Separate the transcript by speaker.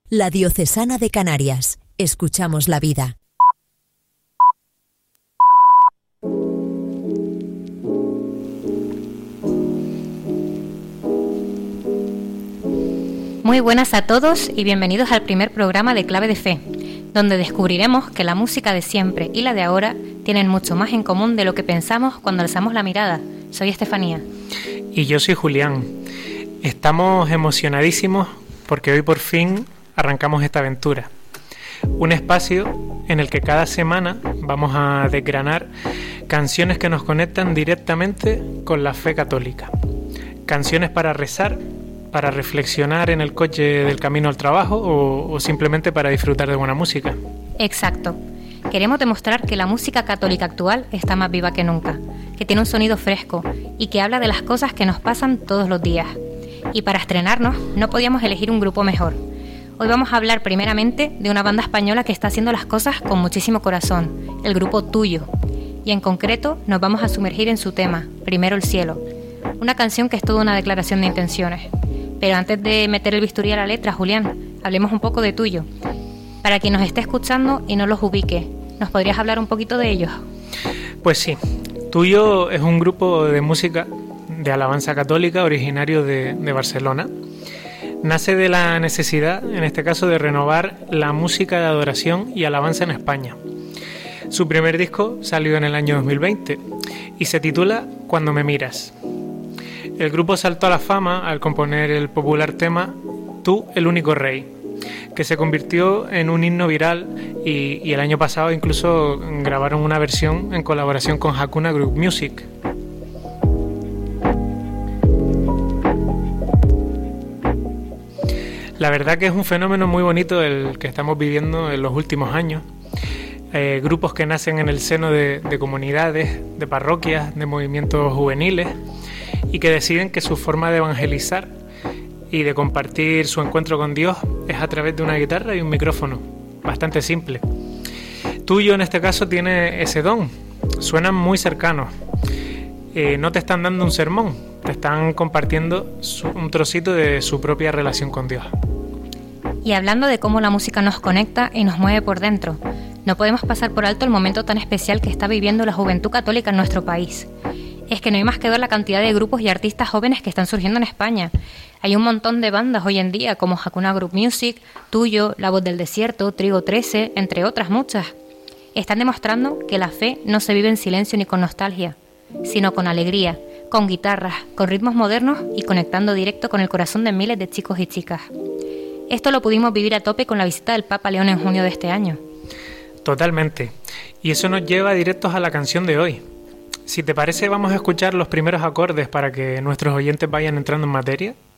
Speaker 1: La Diocesana de Canarias. Escuchamos la vida.
Speaker 2: Muy buenas a todos y bienvenidos al primer programa de Clave de Fe, donde descubriremos que la música de siempre y la de ahora tienen mucho más en común de lo que pensamos cuando alzamos la mirada. Soy Estefanía.
Speaker 3: Y yo soy Julián. Estamos emocionadísimos porque hoy por fin arrancamos esta aventura. Un espacio en el que cada semana vamos a desgranar canciones que nos conectan directamente con la fe católica. Canciones para rezar, para reflexionar en el coche del camino al trabajo o simplemente para disfrutar de buena música.
Speaker 2: Exacto. Queremos demostrar que la música católica actual está más viva que nunca, que tiene un sonido fresco y que habla de las cosas que nos pasan todos los días. Y para estrenarnos no podíamos elegir un grupo mejor. Hoy vamos a hablar primeramente de una banda española que está haciendo las cosas con muchísimo corazón, el grupo Tuyo. Y en concreto nos vamos a sumergir en su tema, Primero el cielo, una canción que es toda una declaración de intenciones. Pero antes de meter el bisturí a la letra, Julián, hablemos un poco de Tuyo. Para quien nos esté escuchando y no los ubique, ¿nos podrías hablar un poquito de ellos?
Speaker 3: Pues sí, Tuyo es un grupo de música de alabanza católica originario de Barcelona. Nace de la necesidad, en este caso, de renovar la música de adoración y alabanza en España. Su primer disco salió en el año 2020 y se titula Cuando me miras. El grupo saltó a la fama al componer el popular tema Tú, el único rey, que se convirtió en un himno viral y el año pasado incluso grabaron una versión en colaboración con Hakuna Group Music. La verdad que es un fenómeno muy bonito el que estamos viviendo en los últimos años. Grupos que nacen en el seno de comunidades, de parroquias, de movimientos juveniles y que deciden que su forma de evangelizar y de compartir su encuentro con Dios es a través de una guitarra y un micrófono. Bastante simple. Tuyo en este caso tiene ese don. Suenan muy cercanos. No te están dando un sermón, te están compartiendo un trocito de su propia relación con Dios.
Speaker 2: Y hablando de cómo la música nos conecta y nos mueve por dentro, no podemos pasar por alto el momento tan especial que está viviendo la juventud católica en nuestro país. Es que no hay más que ver la cantidad de grupos y artistas jóvenes que están surgiendo en España. Hay un montón de bandas hoy en día como Hakuna Group Music, Tuyo, La Voz del Desierto, Trigo 13, entre otras muchas. Están demostrando que la fe no se vive en silencio ni con nostalgia, sino con alegría, con guitarras, con ritmos modernos y conectando directo con el corazón de miles de chicos y chicas. Esto lo pudimos vivir a tope con la visita del Papa León en junio de este año.
Speaker 3: Totalmente. Y eso nos lleva directos a la canción de hoy. Si te parece, vamos a escuchar los primeros acordes para que nuestros oyentes vayan entrando en materia.